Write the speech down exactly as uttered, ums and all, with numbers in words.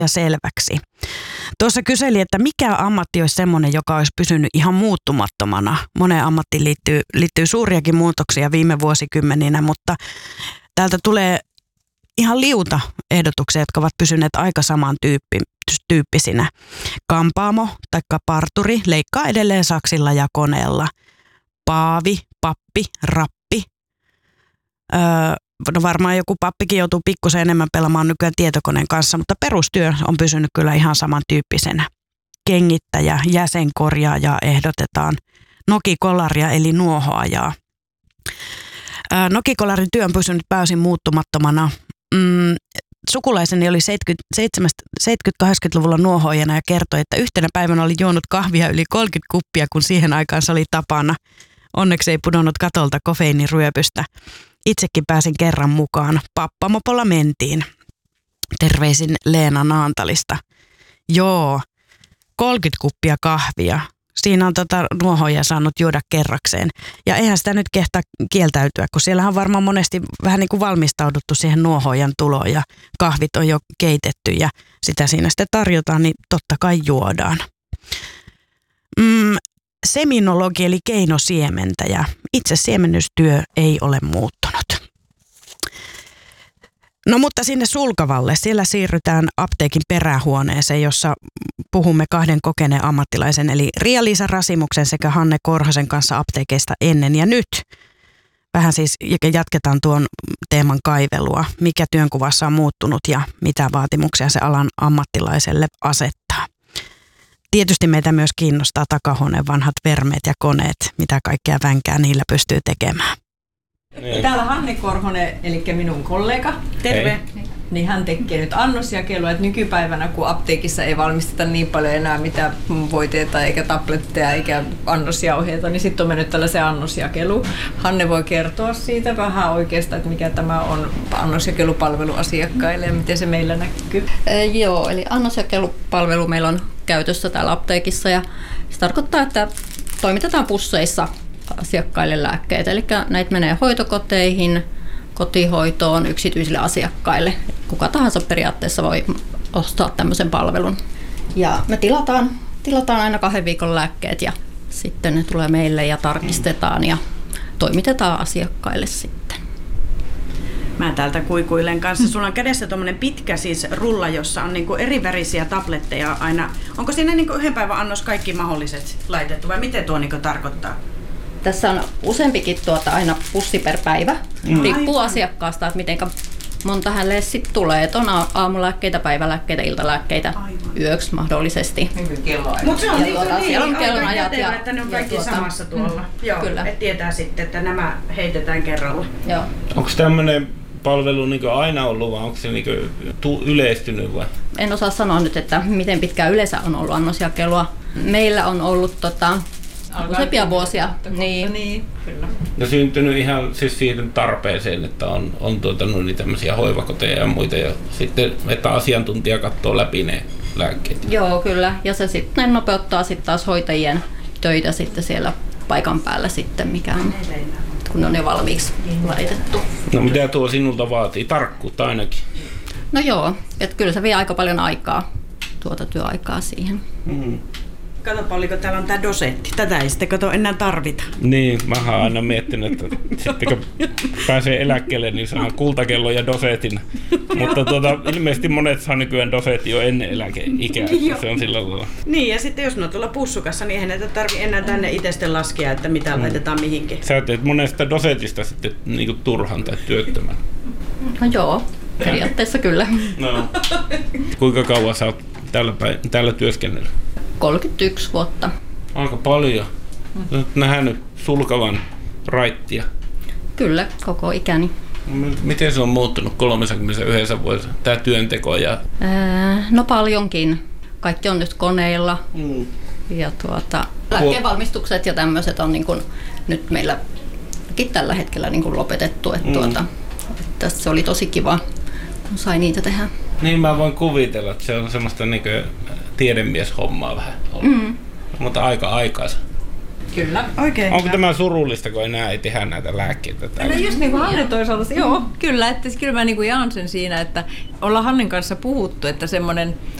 ja selväksi. Tuossa kyseli, että mikä ammatti olisi semmoinen, joka olisi pysynyt ihan muuttumattomana. Moneen ammattiin liittyy, liittyy suuriakin muutoksia viime vuosikymmeninä, mutta täältä tulee ihan liuta ehdotuksia, jotka ovat pysyneet aika saman tyyppi, tyyppisinä. Kampaamo tai parturi leikkaa edelleen saksilla ja koneella. Paavi, pappi, rappi. Öö, no varmaan joku pappikin joutuu pikkusen enemmän pelaamaan nykyään tietokoneen kanssa, mutta perustyö on pysynyt kyllä ihan samantyyppisenä. Kengittäjä, jäsenkorjaaja ehdotetaan. Nokikolaria eli nuohoajaa. Öö, nokikolarin työ on pysynyt pääosin muuttumattomana. Mm, Sukulaiseni oli seitsemänkymmentä-kahdeksankymmentäluvulla nuohoajana ja kertoi, että yhtenä päivänä oli juonut kahvia yli kolmekymmentä kuppia, kun siihen aikaan se oli tapana. Onneksi ei pudonnut katolta kofeiiniryöpystä. Itsekin pääsin kerran mukaan. Pappamopolla mentiin. Terveisin Leena Naantalista. Joo, kolmekymmentä kuppia kahvia. Siinä on tota nuohoja saanut juoda kerrakseen. Ja eihän sitä nyt kehtaa kieltäytyä, kun siellähän on varmaan monesti vähän niin kuin valmistauduttu siihen nuohojan tuloon ja kahvit on jo keitetty ja sitä siinä sitten tarjotaan, niin totta kai juodaan. Mm, seminologi eli keinosiementäjä. Itse siemennystyö ei ole muuttunut. No mutta sinne Sulkavalle, siellä siirrytään apteekin perähuoneeseen, jossa puhumme kahden kokeneen ammattilaisen, eli Riia-Liisa Rasimuksen sekä Hanne Korhosen kanssa apteekeista ennen ja nyt. Vähän siis jatketaan tuon teeman kaivelua, mikä työnkuvassa on muuttunut ja mitä vaatimuksia se alan ammattilaiselle asettaa. Tietysti meitä myös kiinnostaa takahuoneen vanhat vermeet ja koneet, mitä kaikkea vänkää niillä pystyy tekemään. Niin. Täällä Hanne Korhonen, eli minun kollega. Terve. Hei. Niin hän tekee nyt annosjakelua, että nykypäivänä kun apteekissa ei valmisteta niin paljon enää mitään voiteita eikä tabletteja eikä annosjauheita, niin sitten on mennyt tällaiseen annosjakeluun. Hanne voi kertoa siitä vähän oikeastaan, että mikä tämä on annosjakelupalvelu asiakkaille ja miten se meillä näkyy. E, joo, eli annosjakelupalvelu meillä on käytössä täällä apteekissa ja se tarkoittaa, että toimitetaan pusseissa asiakkaille lääkkeitä, eli näitä menee hoitokoteihin, kotihoitoon, yksityisille asiakkaille. Kuka tahansa periaatteessa voi ostaa tämmöisen palvelun. Ja me tilataan, tilataan aina kahden viikon lääkkeet ja sitten ne tulee meille ja tarkistetaan ja toimitetaan asiakkaille sitten. Mä täältä kuikuilen kanssa. Sulla on kädessä tuommoinen pitkä siis rulla, jossa on niinku eri värisiä tabletteja aina. Onko siinä niinku yhden päivän annos kaikki mahdolliset laitettu vai miten tuo niinku tarkoittaa? Tässä on useampikin tuota aina pussi per päivä. Mm. Riippuu asiakkaasta, että miten monta hänelle sitten tulee. Et on aamulääkkeitä, päivälääkkeitä, iltalääkkeitä, aivan. Yöksi mahdollisesti. Mutta se on niin, tuota, niin, on kellonajat ja, että ne on kaikki tuota, samassa tuolla. Mm, Joo, kyllä. Et tietää sitten, että nämä heitetään kerralla. Joo. Onko tämmöinen palvelu niin aina ollut vai onko se niin yleistynyt vai? En osaa sanoa nyt, että miten pitkään yleensä on ollut annosjakelua. Meillä on ollut tota, useampia vuosia. Niin. Niin, kyllä. Ja syntynyt ihan siis siihen tarpeeseen, että on, on tuota, no, niin tämmöisiä hoivakoteja ja muita ja sitten, että asiantuntija katsoo läpi ne lääkkeet. Joo, kyllä. Ja se sitten nopeuttaa sitten taas hoitajien töitä sitten siellä paikan päällä sitten, mikä on, kun on jo valmiiksi laitettu. No mitä tuo sinulta vaatii? Tarkkuutta ainakin. No joo, että kyllä se vie aika paljon aikaa, tuota työaikaa siihen. Mm-hmm. Katsopa, oliko täällä on tää dosetti. Tätä ei sitten kato enää tarvita. Niin, mä oon aina miettinyt, että sitten kun pääsee eläkkeelle, niin saa kultakello ja dosetin. Mutta tuota, ilmeisesti monet saa nykyään dosetti jo ennen eläkeikää, se on sillä lailla. Niin, ja sitten jos ne on tuolla pussukassa, niin eihän näitä tarvitse enää tänne itse sitten laskea, että mitä mm. laitetaan mihinkin. Sä teet monesta dosetista sitten niin turhan tai työttömän. No joo, periaatteessa kyllä. No. Kuinka kauan sä oot täällä, päin, täällä työskennellyt? kolmekymmentäyksi vuotta. Aika paljon. Olet nähnyt Sulkavan raittia. Kyllä, koko ikäni. Miten se on muuttunut kolmekymmentäyksi vuodessa, tämä työnteko? Ja... Ää, no paljonkin. Kaikki on nyt koneilla. Mm. Ja tuota, lääkkeenvalmistukset ja tämmöiset on niin kuin nyt meillä tällä hetkellä niin kuin lopetettu. Että mm. tuota, että se oli tosi kiva, kun sai niitä tehdä. Niin mä voin kuvitella, että se on semmoista niin kuin tiedemieshommaa vähän ollut. Mm. Mutta aika aikaisen. Kyllä. Oikein Onko hyvä. tämä surullista, kun enää ei tehdä näitä lääkkeitä täällä? No just niin kuin Hanne toisaalta, joo, kyllä, että kyllä mä niin kuin jaan sen siinä, että ollaan Hannen kanssa puhuttu, että semmoinen